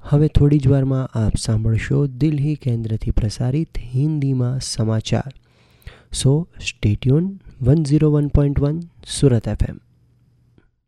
હવે થોડી જ વારમાં આપ સાંભળશો દિલ્હી કેન્દ્રથી પ્રસારિત હિન્દીમાં સમાચાર. સો સ્ટે ટ્યુન 101.1 સુરત FM.